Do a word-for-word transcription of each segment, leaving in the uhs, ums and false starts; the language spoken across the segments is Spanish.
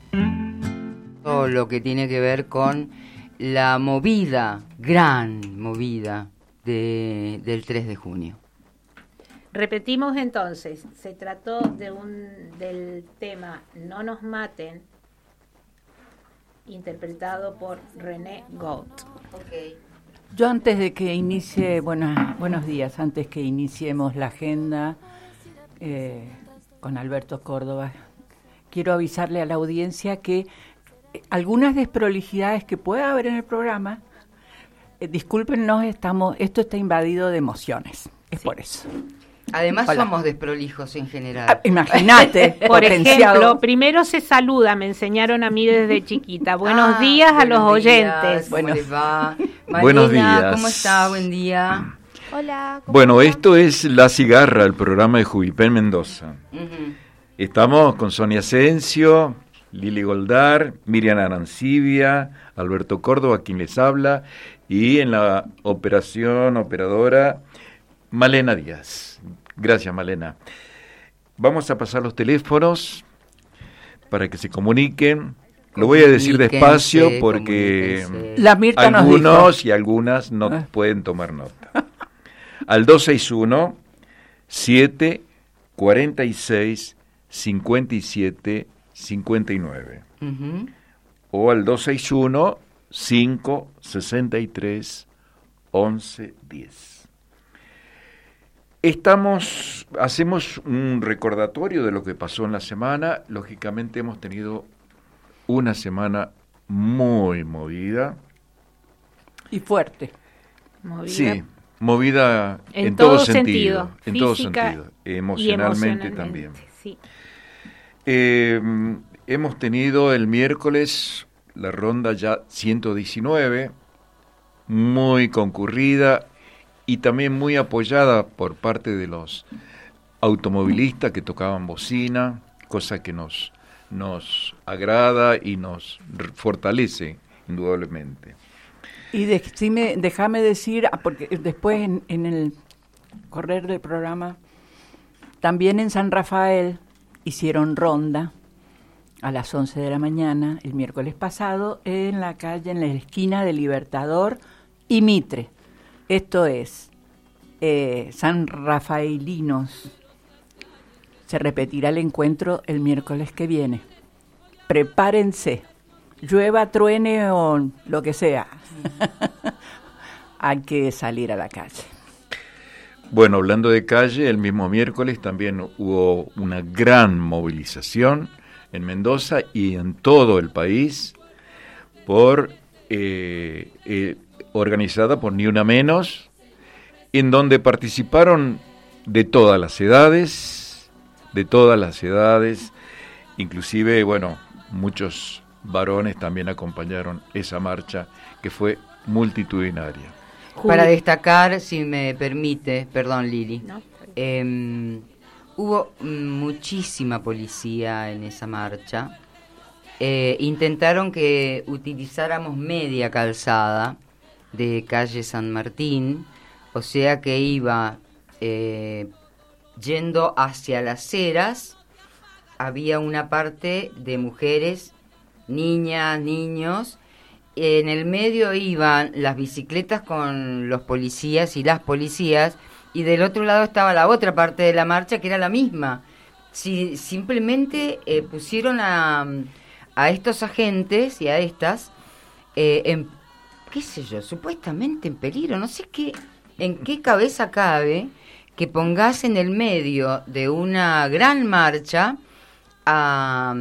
Todo lo que tiene que ver con la movida, gran movida de, del tres de junio. Repetimos entonces, se trató de un del tema No nos maten, interpretado por René Gout. Okay. Yo antes de que inicie, buenas, buenos días, antes que iniciemos la agenda eh, con Alberto Córdoba, quiero avisarle a la audiencia que algunas desprolijidades que pueda haber en el programa, eh, discúlpenos, estamos, esto está invadido de emociones, es sí. por eso. Además Hola. Somos desprolijos en general. Ah, imagínate. Por ejemplo, primero se saluda, me enseñaron a mí desde chiquita. Buenos ah, días buenos a los días, oyentes. ¿Cómo bueno. les va? Marina, buenos días. ¿Cómo está? Buen día. Hola. Bueno, está? Esto es La Cigarra, el programa de Juvipén Mendoza. Uh-huh. Estamos con Sonia Asensio, Lili Goldar, Miriam Arancibia, Alberto Córdoba, quien les habla, y en la operación, operadora, Malena Díaz. Gracias, Malena. Vamos a pasar los teléfonos para que se comuniquen. Lo voy a decir despacio porque la Mirta algunos y algunas no ¿Eh? pueden tomar nota. Al dos seis uno, siete cuatro seis, cinco siete cinco nueve. Uh-huh. O al dos seis uno, cinco seis tres, once diez. Estamos, hacemos un recordatorio de lo que pasó en la semana. Lógicamente hemos tenido una semana muy movida. Y fuerte. Movida. Sí, movida en, en todo, todo sentido. En todo sentido. Emocionalmente, emocionalmente también. Sí. Eh, hemos tenido el miércoles la ronda ya ciento diecinueve, muy concurrida y también muy apoyada por parte de los automovilistas que tocaban bocina, cosa que nos, nos agrada y nos fortalece indudablemente. Y decime, déjame decir, porque después en, en el correr del programa, también en San Rafael hicieron ronda a las once de la mañana, el miércoles pasado, en la calle, en la esquina de Libertador y Mitre. Esto es eh, San Rafaelinos. Se repetirá el encuentro el miércoles que viene. Prepárense, llueva, truene o lo que sea. Hay que salir a la calle. Bueno, hablando de calle, el mismo miércoles también hubo una gran movilización en Mendoza y en todo el país por eh, eh, organizada por Ni Una Menos, en donde participaron de todas las edades, de todas las edades, inclusive, bueno, muchos varones también acompañaron esa marcha que fue multitudinaria. Para destacar, si me permite, perdón Lili, ¿no? eh, hubo muchísima policía en esa marcha. Eh, intentaron que utilizáramos media calzada de calle San Martín, o sea que iba eh, yendo hacia las Heras. Había una parte de mujeres, niñas, niños. En el medio iban las bicicletas con los policías y las policías, y del otro lado estaba la otra parte de la marcha que era la misma. Si, simplemente eh, pusieron a, a estos agentes y a estas eh, en qué sé yo, supuestamente en peligro, no sé qué, en qué cabeza cabe que pongas en el medio de una gran marcha a,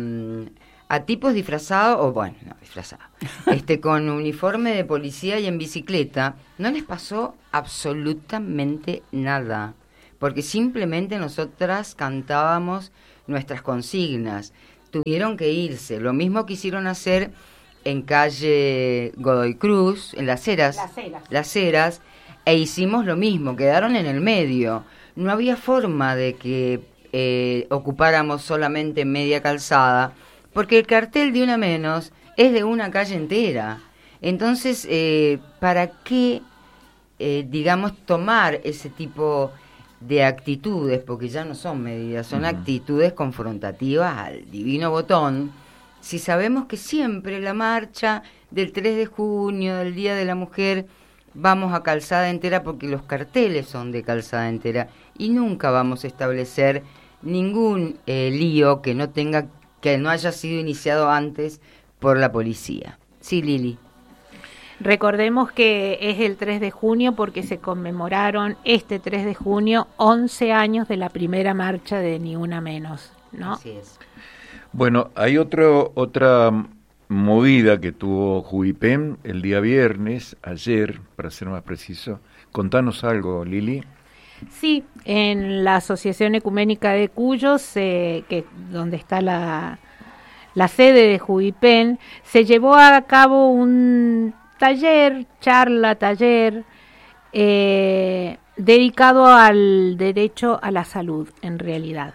a tipos disfrazados, o bueno, no disfrazados, este, con uniforme de policía y en bicicleta. No les pasó absolutamente nada, porque simplemente nosotras cantábamos nuestras consignas. Tuvieron que irse, lo mismo quisieron hacer en calle Godoy Cruz, en Las Heras, Las Heras, Las Heras, e hicimos lo mismo, quedaron en el medio. No había forma de que eh, ocupáramos solamente media calzada, porque el cartel de Una Menos es de una calle entera. Entonces, eh, ¿para qué, eh, digamos, tomar ese tipo de actitudes? Porque ya no son medidas, son uh-huh. actitudes confrontativas al divino botón, si sabemos que siempre la marcha del tres de junio, del Día de la Mujer, vamos a calzada entera porque los carteles son de calzada entera y nunca vamos a establecer ningún eh, lío que no tenga, que no haya sido iniciado antes por la policía. Sí, Lili. Recordemos que es el tres de junio porque se conmemoraron este tres de junio once años de la primera marcha de Ni Una Menos, ¿no? Así es. Bueno, hay otro, otra movida que tuvo Jubipen el día viernes, ayer, para ser más preciso. Contanos algo, Lili. Sí, en la Asociación Ecuménica de Cuyos, eh, que donde está la, la sede de Jubipen, se llevó a cabo un taller, charla, taller, eh, dedicado al derecho a la salud, en realidad.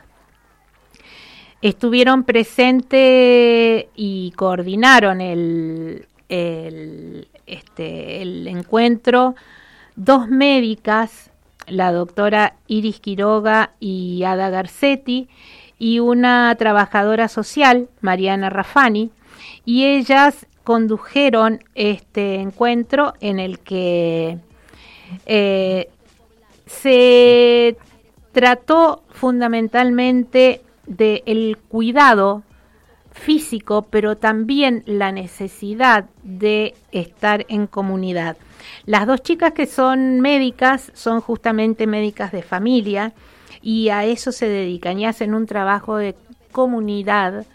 Estuvieron presentes y coordinaron el, el, este, el encuentro dos médicas, la doctora Iris Quiroga y Ada Garcetti, y una trabajadora social, Mariana Rafani, y ellas condujeron este encuentro en el que eh, se trató fundamentalmente del cuidado físico, pero también la necesidad de estar en comunidad. Las dos chicas que son médicas son justamente médicas de familia y a eso se dedican y hacen un trabajo de comunidad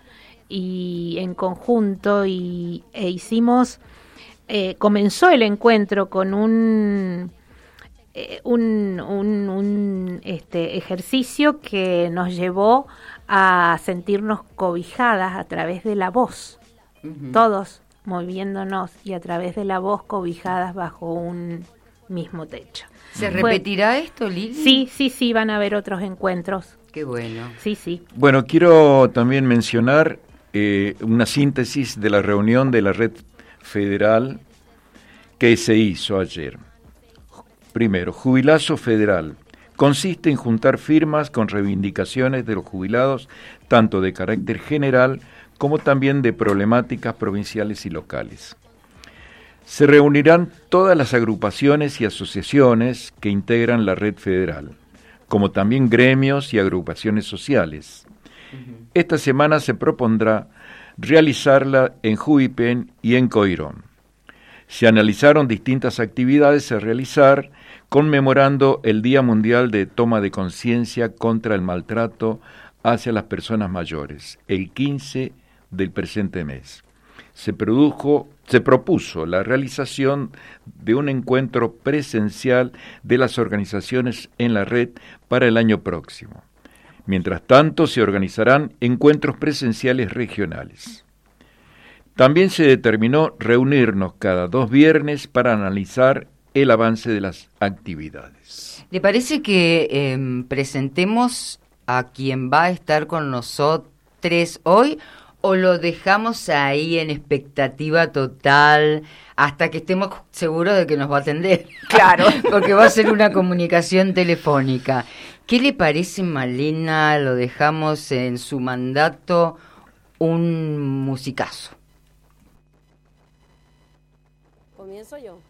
y en conjunto y e hicimos eh, comenzó el encuentro con un eh, un, un, un este ejercicio que nos llevó a sentirnos cobijadas a través de la voz, uh-huh. Todos moviéndonos y a través de la voz cobijadas bajo un mismo techo. ¿Se repetirá bueno, esto, Lili? Sí, sí, sí, van a haber otros encuentros. Qué bueno. Sí, sí. Bueno, quiero también mencionar eh, una síntesis de la reunión de la Red Federal que se hizo ayer. Primero, Jubilazo Federal. Consiste en juntar firmas con reivindicaciones de los jubilados, tanto de carácter general como también de problemáticas provinciales y locales. Se reunirán todas las agrupaciones y asociaciones que integran la red federal, como también gremios y agrupaciones sociales. Uh-huh. Esta semana se propondrá realizarla en Jubipen y en Coirón. Se analizaron distintas actividades a realizar conmemorando el Día Mundial de Toma de Conciencia contra el Maltrato hacia las Personas Mayores, el quince del presente mes. Se produjo, se propuso la realización de un encuentro presencial de las organizaciones en la red para el año próximo. Mientras tanto, se organizarán encuentros presenciales regionales. También se determinó reunirnos cada dos viernes para analizar el avance de las actividades. ¿Le parece que eh, presentemos a quien va a estar con nosotros hoy o lo dejamos ahí en expectativa total hasta que estemos seguros de que nos va a atender? Claro. Porque va a ser una comunicación telefónica. ¿Qué le parece, Malena? Lo dejamos en su mandato un musicazo. ¿Comienzo yo?